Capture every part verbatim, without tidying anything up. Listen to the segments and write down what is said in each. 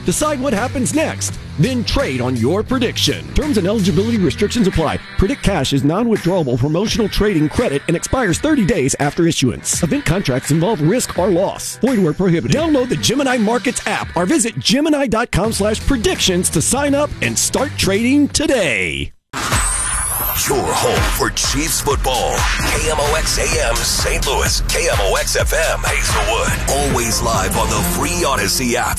Decide what happens next. Then trade on your prediction. Terms and eligibility restrictions apply. Predict Cash is non-withdrawable promotional trading credit and expires thirty days after issuance. Event contracts involve risk or loss. Void where prohibited. Download the Gemini Markets app or visit Gemini.com slash predictions to sign up and start trading today. Your home for Chiefs football. K M O X A M Saint Louis. K M O X F M Hazelwood. Always live on the free Odyssey app.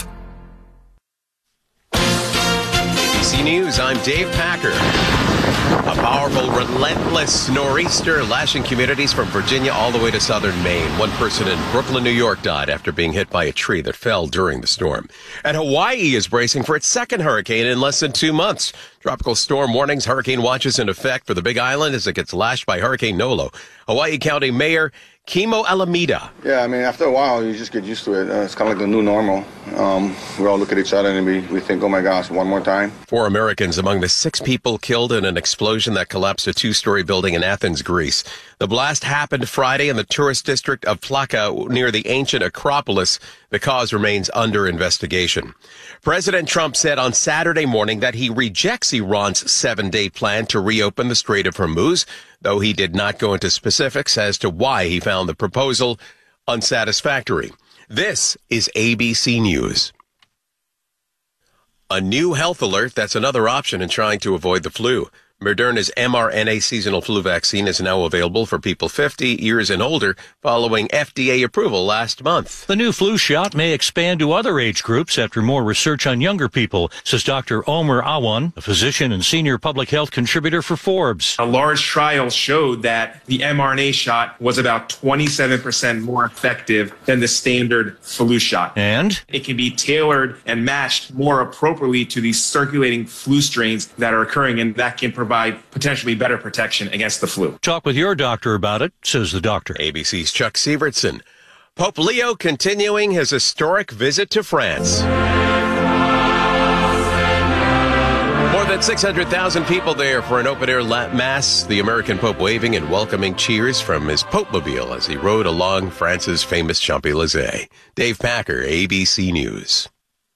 A B C News, I'm Dave Packer. A powerful, relentless nor'easter lashing communities from Virginia all the way to southern Maine. One person in Brooklyn, New York died after being hit by a tree that fell during the storm. And Hawaii is bracing for its second hurricane in less than two months. Tropical storm warnings, hurricane watches in effect for the Big Island as it gets lashed by Hurricane Nolo. Hawaii County Mayor Kimo Alameda. Yeah, I mean, after a while, you just get used to it. Uh, it's kind of like the new normal. Um, we all look at each other and we, we think, oh, my gosh, one more time. Four Americans among the six people killed in an explosion that collapsed a two-story building in Athens, Greece. The blast happened Friday in the tourist district of Plaka near the ancient Acropolis. The cause remains under investigation. President Trump said on Saturday morning that he rejects Iran's seven-day plan to reopen the Strait of Hormuz, though he did not go into specifics as to why he found the proposal unsatisfactory. This is A B C News. A new health alert, that's another option in trying to avoid the flu. Moderna's mRNA seasonal flu vaccine is now available for people fifty years and older following F D A approval last month. The new flu shot may expand to other age groups after more research on younger people, says Doctor Omer Awan, a physician and senior public health contributor for Forbes. A large trial showed that the mRNA shot was about twenty-seven percent more effective than the standard flu shot. And it can be tailored and matched more appropriately to these circulating flu strains that are occurring, and that can provide potentially better protection against the flu. Talk with your doctor about it, says the doctor. A B C's Chuck Sievertson. Pope Leo continuing his historic visit to France. More than six hundred thousand people there for an open-air mass, the American Pope waving and welcoming cheers from his Pope-mobile as he rode along France's famous Champs-Élysées. Dave Packer, A B C News.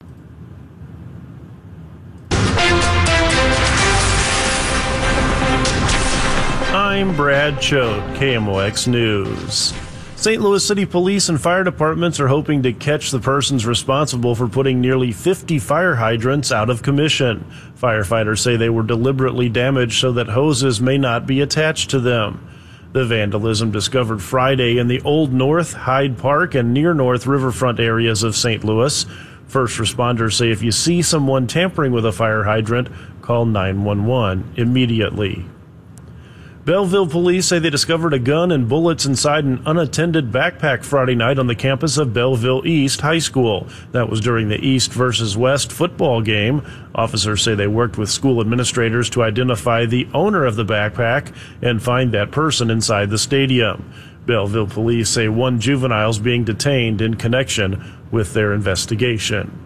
I'm Brad Choate, K M O X News. Saint Louis City Police and fire departments are hoping to catch the persons responsible for putting nearly fifty fire hydrants out of commission. Firefighters say they were deliberately damaged so that hoses may not be attached to them. The vandalism discovered Friday in the Old North, Hyde Park, and near North Riverfront areas of Saint Louis. First responders say if you see someone tampering with a fire hydrant, call nine one one immediately. Belleville police say they discovered a gun and bullets inside an unattended backpack Friday night on the campus of Belleville East High School. That was during the East versus West football game. Officers say they worked with school administrators to identify the owner of the backpack and find that person inside the stadium. Belleville police say one juvenile is being detained in connection with their investigation.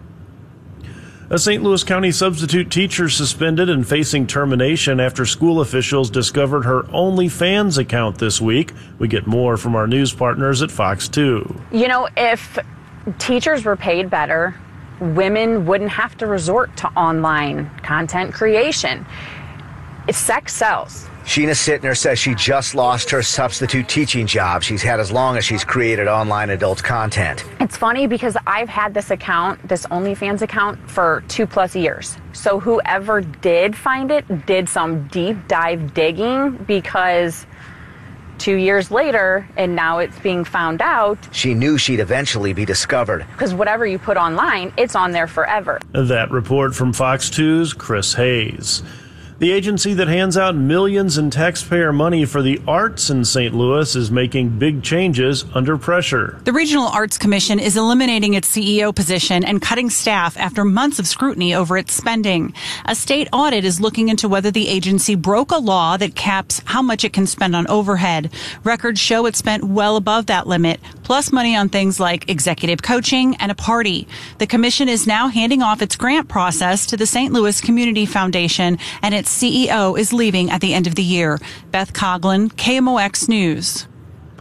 A Saint Louis County substitute teacher suspended and facing termination after school officials discovered her OnlyFans account this week. We get more from our news partners at Fox two. You know, if teachers were paid better, women wouldn't have to resort to online content creation. It's sex sells. Sheena Sittner says she just lost her substitute teaching job she's had as long as she's created online adult content. It's funny because I've had this account, this OnlyFans account, for two plus years. So whoever did find it did some deep dive digging, because two years later, and now it's being found out. She knew she'd eventually be discovered. Because whatever you put online, it's on there forever. That report from Fox two's Chris Hayes. The agency that hands out millions in taxpayer money for the arts in Saint Louis is making big changes under pressure. The Regional Arts Commission is eliminating its C E O position and cutting staff after months of scrutiny over its spending. A state audit is looking into whether the agency broke a law that caps how much it can spend on overhead. Records show it spent well above that limit, plus money on things like executive coaching and a party. The commission is now handing off its grant process to the Saint Louis Community Foundation, and its C E O is leaving at the end of the year. Beth Coughlin, K M O X News.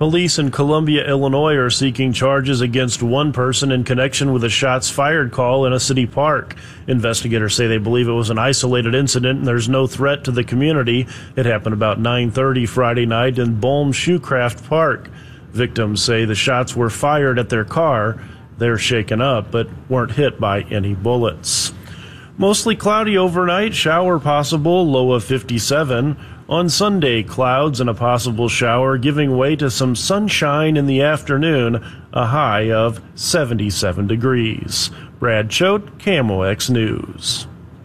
Police in Columbia, Illinois are seeking charges against one person in connection with a shots fired call in a city park. Investigators say they believe it was an isolated incident and there's no threat to the community. It happened about nine thirty Friday night in Bohm Shoecraft Park. Victims say the shots were fired at their car. They're shaken up but weren't hit by any bullets. Mostly cloudy overnight, shower possible, low of fifty-seven. On Sunday, clouds and a possible shower giving way to some sunshine in the afternoon, a high of seventy-seven degrees. Brad Choate, K M O X News.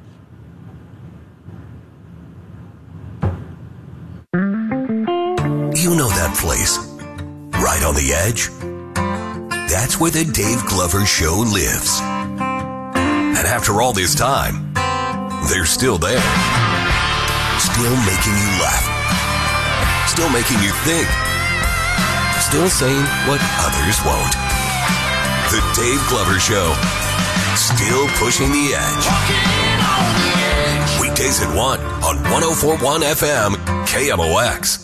You know that place, right on the edge? That's where the Dave Glover Show lives. And after all this time, they're still there. Still making you laugh. Still making you think. Still saying what others won't. The Dave Glover Show. Still pushing the edge. Weekdays at one on one oh four point one F M K M O X.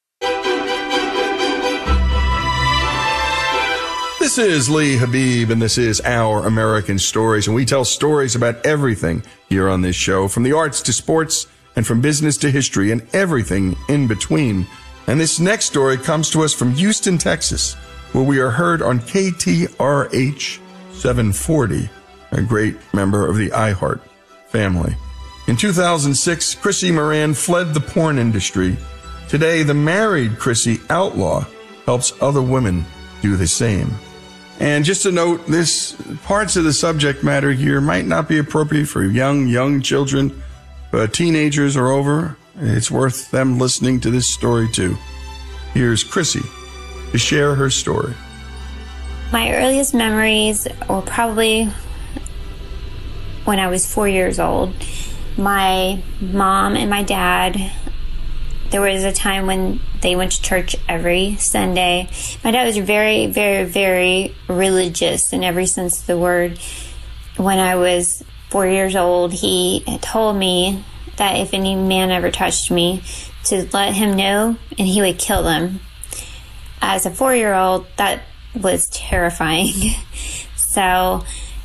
This is Lee Habib, and this is Our American Stories, and we tell stories about everything here on this show, from the arts to sports, and from business to history, and everything in between. And this next story comes to us from Houston, Texas, where we are heard on K T R H seven forty, a great member of the iHeart family. In two thousand six, Chrissy Moran fled the porn industry. Today, the married Chrissy Outlaw helps other women do the same. And just a note, this parts of the subject matter here might not be appropriate for young, young children, but teenagers are over. It's worth them listening to this story too. Here's Chrissy to share her story. My earliest memories were probably when I was four years old. My mom and my dad, there was a time when they went to church every Sunday. My dad was very, very, very religious in every sense of the word. When I was four years old, he told me that if any man ever touched me, to let him know and he would kill them. As a four-year-old, that was terrifying. So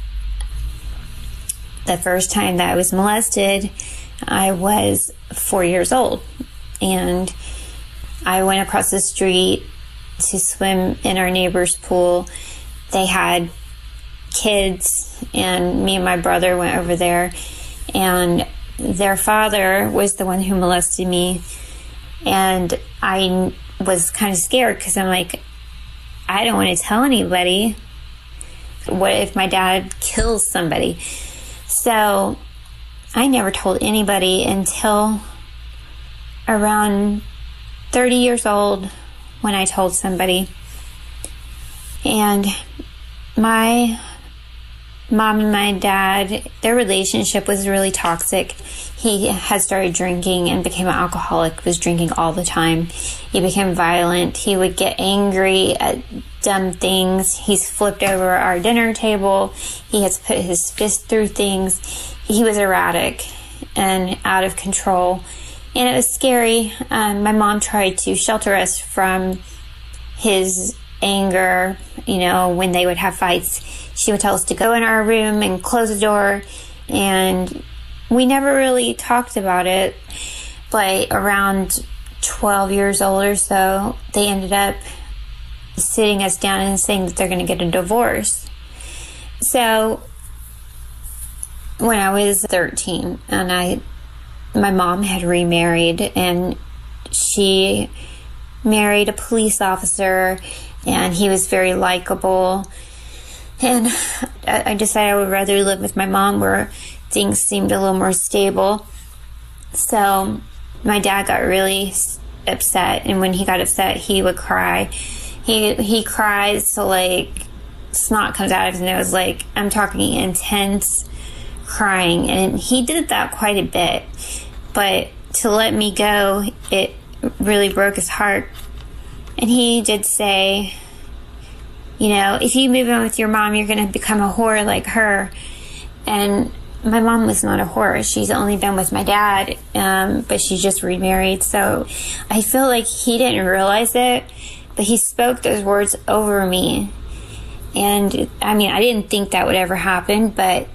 the first time that I was molested, I was four years old. And I went across the street to swim in our neighbor's pool. They had kids, and me and my brother went over there. And their father was the one who molested me. And I was kind of scared because I'm like, I don't want to tell anybody. What if my dad kills somebody? So I never told anybody until around thirty years old when I told somebody. And my mom and my dad, their relationship was really toxic. He had started drinking and became an alcoholic, was drinking all the time. He became violent. He would get angry at dumb things. He's flipped over our dinner table. He has put his fist through things. He was erratic and out of control. And it was scary. Um, my mom tried to shelter us from his anger. You know, when they would have fights, she would tell us to go in our room and close the door. And we never really talked about it. But around twelve years old or so, they ended up sitting us down and saying that they're going to get a divorce. So when I was thirteen, and I... my mom had remarried, and she married a police officer, and he was very likable. And I decided I would rather live with my mom where things seemed a little more stable. So my dad got really upset, and when he got upset, he would cry. He he cries so like snot comes out of his nose, like I'm talking intense crying, and he did that quite a bit. But to let me go, it really broke his heart. And he did say, you know, if you move in with your mom, you're going to become a whore like her. And my mom was not a whore. She's only been with my dad, um, but she just remarried. So I feel like he didn't realize it, But he spoke those words over me. And I mean, I didn't think that would ever happen, but